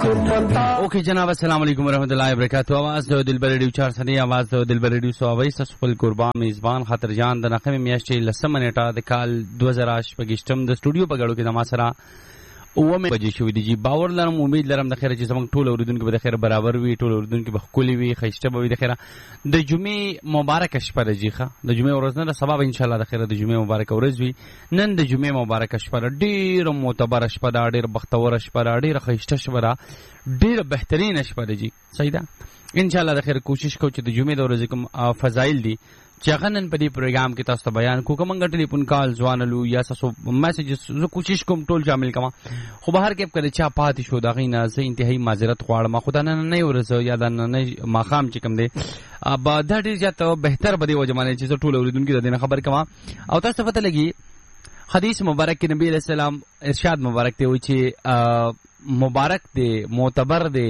اوکے جناب السلام علیکم ورحمۃ اللہ وبرکاتہ. आवाज د دلبر ریډیو 4 आवाज د دلبر ریډیو سو اویس خپل قربان میزبان خاطر جان د نخمه میاشتې لسمه نیټه د کال 2018 د سټوډیو په غړو کې د ما سره اومه بجې شوې دي. باور لرم امید لرم د خیره چې زموږ ټول اوریدونکو به د خیره برابر وي, ټول اوریدونکو به خولي وي, خیشته به وي. د خیره د جمعې مبارک شپه د جیخه د جمعې ورځ نه د سبب ان شاء الله د خیره د جمعې مبارک ورځ وي. نن د جمعې مبارک شپه ډیر معتبر شپه ده, ډیر بختور شپه ده, ډیر خیشته شپه ده, ډیر بهترین شپه ده جی. صحیح ده. ان شاء الله د خیر کوشش کوو چې د جمعې د ورځې کوم فضایل دي چې هغه نن په دې پروګرام کې تاسو ته بیان کوم. کومه ټلیفون کال ځوانلو یا تاسو میسجز زه کوشش کوم ټول شامل کما, خو بهر کې کله چا پاتې شو دا غینه زه انتهایی معذرت غواړم. خدای نه ورسو یا دا نه ماخام چې کوم دی با دا ډیر زیات بهتر بده وجمانه چې ټول اوریدونکو د دې خبر کما. او تاسو پته لګي حدیث مبارک کې نبی علیہ السلام ارشاد مبارک دی وی چې مبارک دی, معتبر دی,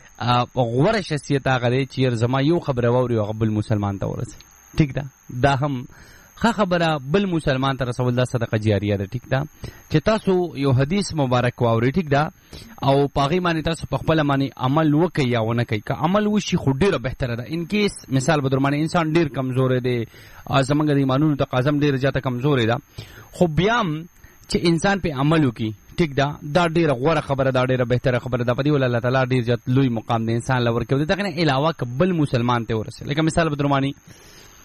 غوره شخصیت هغه دی چې زما یو خبره ووري او بل مسلمان ته ورسي. ٹھیک ده, دا هم ښه خبره بل مسلمان ته رسول الله صدقه جاریه ده. ٹھیک ده چې تاسو یو حدیث مبارک واوري, ټیک ده, او پاغي باندې تاسو په خپل باندې عمل وکړئ یا ونه کوي. که عمل وشي خو ډیره بهتره ده. ان کیس مثال به در باندې انسان ډیر کمزور دی, زمونږ د ایمانونو تقاضا ډیر زیاته کمزور ده, خو بیا چې انسان په عمل وکړي, ټیک ده, دا ډیره غوره خبره ده, ډیره بهتره خبره ده. په دې ول الله تعالی ډیر زیات لوی مقام دی انسان لور کوي. دغه نه علاوه قبل مسلمان ته ورسه. لکه مثال به در باندې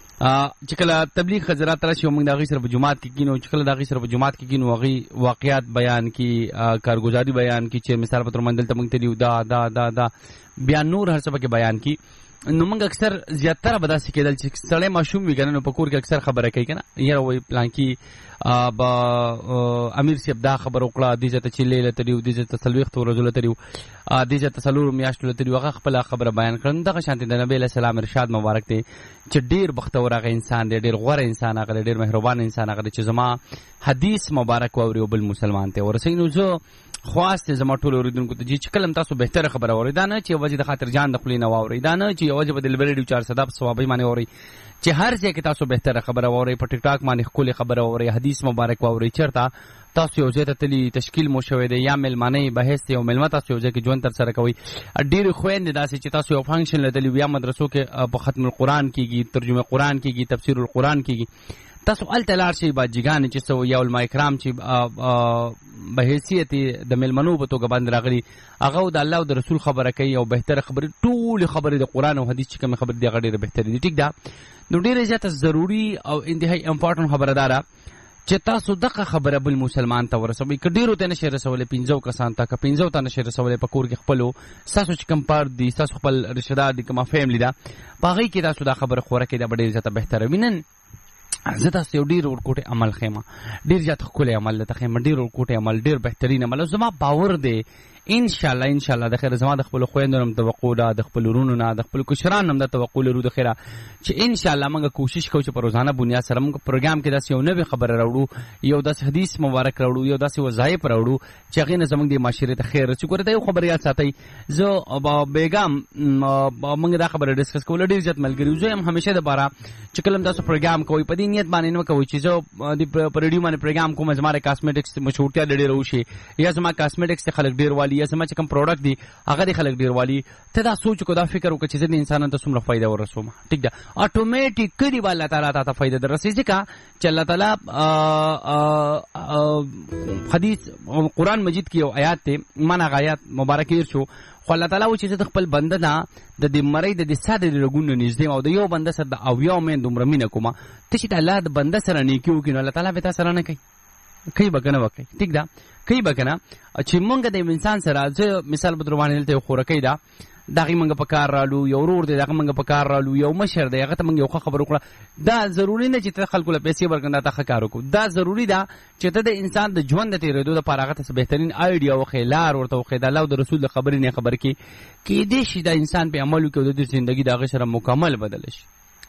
چې کله تبلیغ حضرات راشي موږ د غي سره په جماعت کې کینو, چې کله د غي سره په جماعت کې کینو غي واقعیات بیان کی, کارگزاری بیان کی, چې مثال په تر منځ ته موږ ته دیو دا دا دا دا بیا نور هر څه کې بیان کی. نو موږ اکثر زیاتره به داسې کېدل چې سړی ماشوم وي کنه, نو په کور کې اکثر خبره کوي کنه, یاره وای پلان کې با امیر صاحب دا خبر وکړه, دې ته چې لیله تریو, دې ته سلوخت ورزول تریو, دې ته سلور میاشتو تریو, هغه خپل خبره بیان کړن. دغه شانتي د نبی له سلام ارشاد مبارک دی چې ډیر بختور هغه انسان دی, ډیر غوره انسان هغه, ډیر مهربان انسان هغه چې زما حدیث مبارک واوري او بل مسلمان ته ورسې. نو زه خواسته زما ټول اوریدونکو ته چې کلم تاسو بهتره خبره اورئ, دا نه چې وجه د خاطر جان د خپل نه واورئ, دا نه چې وجه بدل بریډیو 400 ثوابي معنی اورئ, چې هر ځای کې تاسو بهتره خبره اورئ. په ټیک ټاک باندې خپل خبره اورئ, حدیث مبارک اورئ. چرته تاسو یو ځای ته تلی تشکیل مو شوی دی یا ملمانه بحث یو ملمه تاسو یو ځای کې ژوند تر سره کوي, ډیر خويند داسې چې تاسو یو فنکشن لدلی یا مدرسو کې په ختم القرآن کیږي, ترجمه قرآن کیږي, تفسیر القرآن کیږي, تاسو التلار شي باجګان چې سو یا علماء کرام چې به حیثیت د ملمنو په توګه باندې راغلي, هغه د الله او د رسول خبره کوي او بهتره خبره, ټول خبره د قرآن او حدیث چې کوم خبره دی غډیره بهتره دي. ټیک ده. نو ډیره زیاته ضروری او انتهایی امپورټنت خبره ده چې تاسو دغه خبره بل مسلمان ته ورسوي. که ډیرو ته نشي رسولې 15 کسان ته, که 15 ته نشي رسولې په کور کې خپلو تاسو چې کوم پار دي, تاسو خپل رشتہ دار دي, کومه فیملی ده, پاغي کې تاسو دا خبره خوره کې دا ډیره زیاته بهتره وینن. زه تاسو یو ډیر ورکوټه عمل خیمه, ډیر زیات خولي عمل ته خیمه, ډیر ورکوټه عمل, ډیر بهترین عمل. زما باور دی ان شاء الله د خیر زما د خپل خويندونو توقع ده, د خپل ورونو نه, د خپل کشرانو د توقع لرو د خیره چې ان شاء الله موږ کوشش کوو چې په روزانه بنیاد سره موږ پروګرام کې داسې یو نوې خبره راوړو, یو داسې حدیث مبارک راوړو, یو داسې وظایف راوړو چې هغه نه زموږ د معاشره ته خیر چې ګوره دا یو خبره یاد ساتئ. زه بیګم موږ دا خبره ډیسکس کول ډیر ځت ملګری, زه هم همیشه د بارا چې کلم تاسو پروګرام کوي په دې نیت باندې نه کوي چې زه د پرېډیو باندې پروګرام کوم, زما کاسمیټکس مشهورتیا ډېر وشي یا زما کاسمیټکس ته خلک ډیر والی یا زما چې کوم پروډکټ دی هغه د خلک ډیر والی. ته دا سوچ کو, دا فکر وکړه چې د انسانانو ته څومره فائدہ ورسوم. ټیک ده, اتوماتیکلی به الله تعالی ته فائدہ درسي, ځکه چې الله تعالی حدیث قرآن مجید کې یو آیات ته معنا آیات مبارک شو, خو الله تعالی و چې د خپل بنده نه د دې مړی د ساده رګونو نږدې او د یو بنده سره د او یو مې دومره مینه کومه, ته چې الله د بنده سره نیکی وکړي نو الله تعالی به تاسو سره نه کوي بکنه وکړي. ټیک ده, کوي بکنه چې مونږ د انسان سره ځکه مثال به دروانه ته خورکې ده, دغه مونږ په کار رالو, یو ورور دی دغه مونږ په کار رالو, یو مشر دی هغه ته مونږ یو خبر وکړه, دا ضروری نه چې ته خلکو له پیسې ورګنده ته کار وکړو. دا ضروری ده چې ته د انسان د ژوند د تیرېدو لپاره هغه ته بهترین آیډیا او خیلار ورته وخی, د الله او د رسول د خبرې نه خبر کې دې شي د انسان په عملو کې د ژوندۍ دغه سره مکمل بدل شي.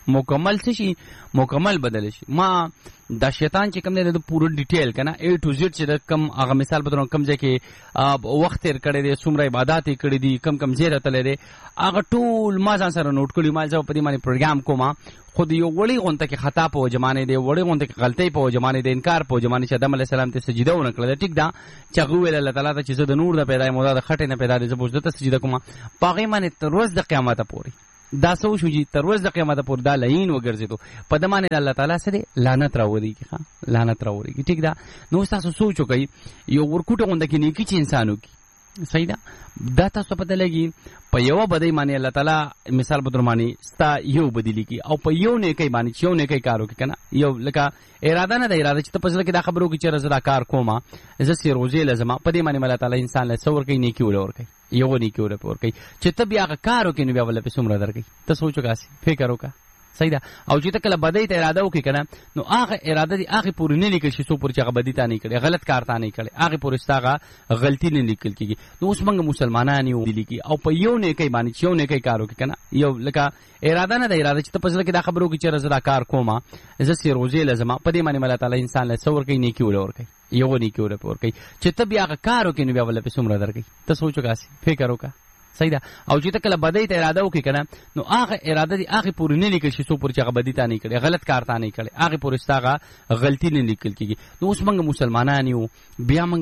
مکمل څه شي مکمل بدل شي. ما دا شیطان چې کوم دی د پوره ډیټیل کنه A to Z چې د کم هغه مثال په توګه کم ځای کې وخت تیر کړی دی څومره عبادت یې کړی دي کم ځای راته لري هغه ټول ما ځان سره نوٹ کړی ما ځو په دې باندې پروګرام کوم خود یو وړي غونته کې خطا په جمانه دی وړي غونته کې غلطي په جمانه دی انکار په جمانه چې آدم علی السلام ته سجده ونه کړل ټیک دا چې غوې الله تعالی ته چې د نور د پیدای مولا د خټې نه پیدا دي زبوجده ته سجده کوم پاغه باندې تر ورځ د قیامت پورې دا سو شو جی تر ورځ د قیامت پورې دا لعین وګرځیدو په دمانه الله تعالی سره لعنت راوړي کی لعنت راوړي ټیک دا نو تاسو سوچو کوي یو ورکوټه غونډه کې نیکی چې انسانو کی صحیح دا تاسو پته لګي په یو بدی باندې الله تعالی مثال په درمانی ستا یو بدلی کی او په یو نه کوي باندې چې یو نه کوي کارو کې کنه یو لکه اراده نه د اراده چې ته پسله کې دا خبرو کې چې رضا کار کوما عزت سی روزي لازم په دې باندې الله تعالی انسان له څور کوي نیکی ولور کوي یو نیکی ولور پور کوي چې ته بیا کارو کې نو بیا ول په سمره درکې ته سوچو کاسي فکر وکړه صحیح ده او چې تکله بدی ته اراده وکړي کنه نو هغه اراده دی هغه پوری نه لیکل شي سو پر چې هغه بدی ته نه کړي غلط کار ته نه کړي هغه پرستاغه غلطی نه لیکل کیږي نو اوس موږ مسلمانان یو دي کی او په یو نه کوي باندې چې یو نه کوي کارو کې کنه یو لکه اراده نه د اراده چې ته پسله کې دا خبرو کې چې رضا کار کوما عزت سی روزي لازم په دې باندې الله تعالی انسان له څور کوي نیکی ولور کوي یو نیکی ولور پور کوي چې ته بیا کارو کې نو بیا ول په سمره درکې ته سوچو کاسي فکر وکړه صحیح ده او چې تکله بدی ته اراده وکړي کنه نو هغه اراده دی هغه پوری نه لیکل شي سو پر چې هغه بدی ته نه کړي غلط کار ته نه کړي هغه پرستاغه غلطی نه لیکل کیږي نو اوس موږ مسلمانان یو بیا موږ